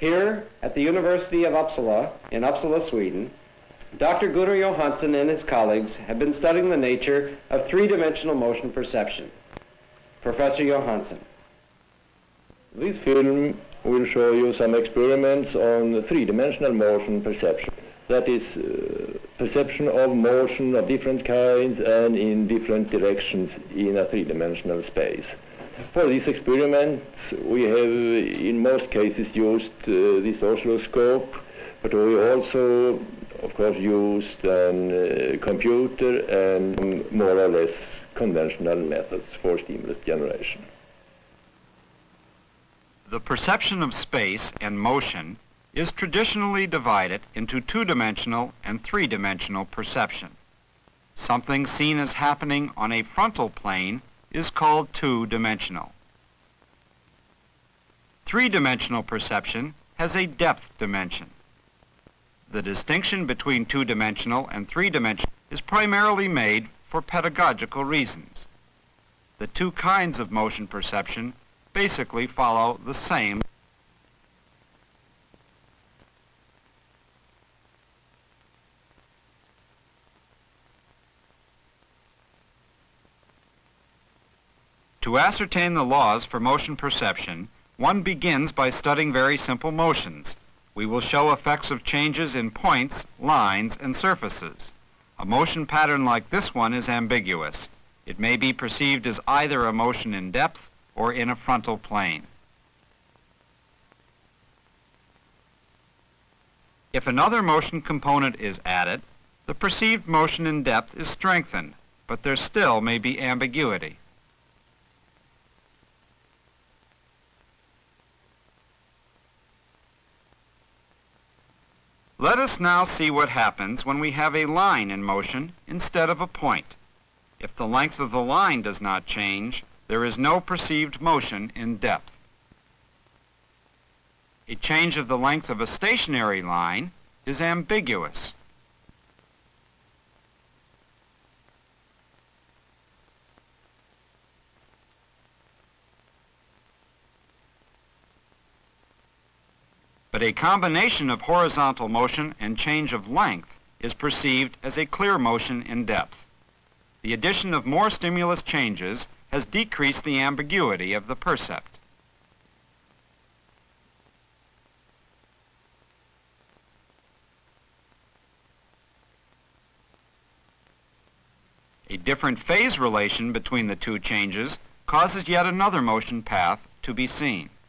Here at the University of Uppsala, in Uppsala, Sweden, Dr. Gunnar Johansson and his colleagues have been studying the nature of three-dimensional motion perception. Professor Johansson. This film will show you some experiments on three-dimensional motion perception. That is, perception of motion of different kinds and in different directions in a three-dimensional space. For these experiments, we have in most cases used this oscilloscope, but we also, of course, used a computer and more or less conventional methods for stimulus generation. The perception of space and motion is traditionally divided into two-dimensional and three-dimensional perception. Something seen as happening on a frontal plane is called two-dimensional. Three-dimensional perception has a depth dimension. The distinction between two-dimensional and three-dimensional is primarily made for pedagogical reasons. The two kinds of motion perception basically follow the same. To ascertain the laws for motion perception, one begins by studying very simple motions. We will show effects of changes in points, lines, and surfaces. A motion pattern like this one is ambiguous. It may be perceived as either a motion in depth or in a frontal plane. If another motion component is added, the perceived motion in depth is strengthened, but there still may be ambiguity. Let us now see what happens when we have a line in motion instead of a point. If the length of the line does not change, there is no perceived motion in depth. A change of the length of a stationary line is ambiguous. But a combination of horizontal motion and change of length is perceived as a clear motion in depth. The addition of more stimulus changes has decreased the ambiguity of the percept. A different phase relation between the two changes causes yet another motion path to be seen.